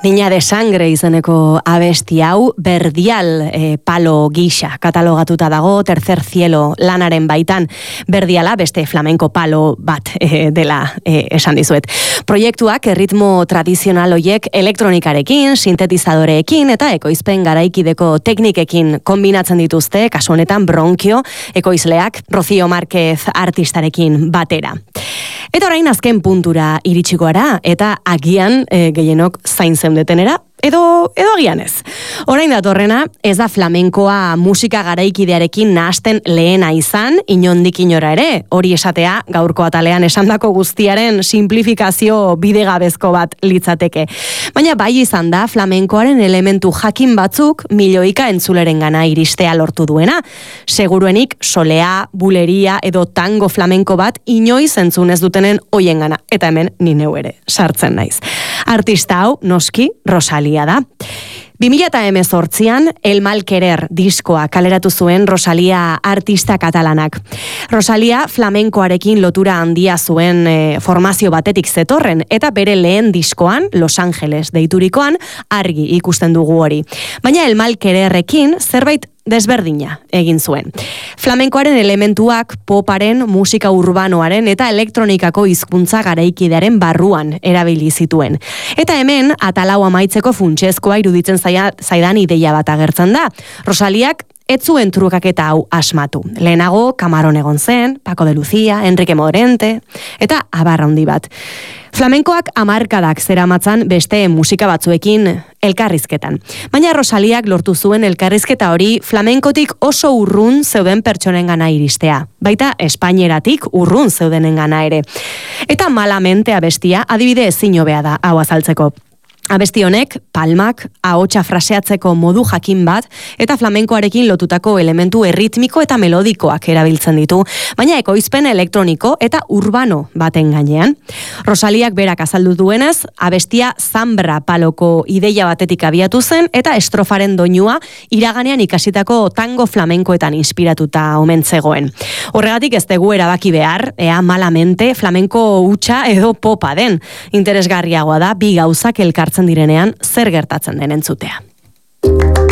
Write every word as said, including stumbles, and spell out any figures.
Niña de sangre izeneko abesti hau Berdial e, palo gisa katalogatuta dago Tercer Cielo lanaren baitan. Berdiala beste flamenko palo bat e, dela e, esan dizuet. Proiektuak erritmo tradizional hoiek elektronikarekin, sintetizadoreekin eta ekoizpen garaikideko teknikekin kombinatzen dituzte, kasu honetan Bronkio ekoizleak Rocío Márquez artistarekin batera. Eta orain azken puntura iritsiko gara eta agian e, gehienok zain zeundetenera, edo, edo agian ez. Orain datorrena, ez da flamenkoa musika garaikidearekin nahasten lehena izan, inondik inora ere, hori esatea gaurko atalean esandako guztiaren simplifikazio bidegabezko bat litzateke. Baina bai izan da flamenkoaren elementu jakin batzuk milioika entzuleren gana iristea lortu duena. Seguruenik solea, buleria edo tango flamenko bat inoiz entzunez dutenen hoien gana. Eta hemen ni neu ere sartzen naiz. Artista hau, noski, Rosalia da. bi mila hemezortzian El Mal Querer diskoa kaleratu zuen Rosalia artista katalanak. Rosalia flamenkoarekin lotura handia zuen e, formazio batetik zetorren eta bere lehen diskoan, Los Angeles deiturikoan, argi ikusten dugu hori. Baina El Mal Quererrekin zerbait desberdina egin zuen. Flamenkoaren elementuak poparen, musika urbanoaren eta elektronikako hizkuntza garaikidearen barruan erabili zituen. Eta hemen atalau amaitzeko funtsezkoa iruditzen zaia, zaidan ideia bat agertzen da. Rosaliak ez zuen trukaketa hau asmatu. Lehenago Kamaron egon zen, Paco de Lucía, Enrique Morente eta abar handi bat. Flamenkoak hamarkadak zeramatzan beste musika batzuekin elkarrizketan. Baina Rosaliak lortu zuen elkarrizketa hori flamenkotik oso urrun zeuden pertsonengana iristea. Baita espaineratik urrun zeudenengana ere. Eta Malamente abestia adibide ezin hobea da hau azaltzeko. Abesti honek, palmak, ahotsa fraseatzeko modu jakin bat, eta flamenkoarekin lotutako elementu erritmiko eta melodikoak erabiltzen ditu, baina ekoizpen elektroniko eta urbano baten gainean. Rosaliak berak azaldu duenez, abestia zambra paloko ideia batetik abiatu zen, eta estrofaren doinua iraganean ikasitako tango flamenkoetan inspiratuta omen zegoen. Horregatik ez dugu erabaki behar, ea Malamente flamenko hutsa edo popa den. Interesgarriagoa da, bi gauzak elkartzen direnean zer gertatzen den entzutea.